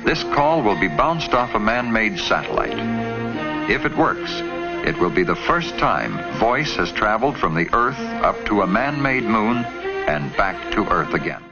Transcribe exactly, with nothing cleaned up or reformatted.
This call will be bounced off a man-made satellite. If it works, it will be the first time voice has traveled from the Earth up to a man-made moon and back to Earth again.